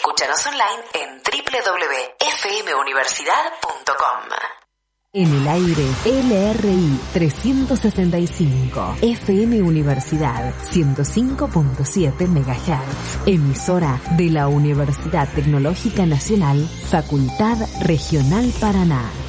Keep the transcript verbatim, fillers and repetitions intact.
Escúchanos online en doble u doble u doble u punto f m universidad punto com. En el aire, L R I trescientos sesenta y cinco, F M Universidad ciento cinco punto siete megahertz, emisora de la Universidad Tecnológica Nacional, Facultad Regional Paraná.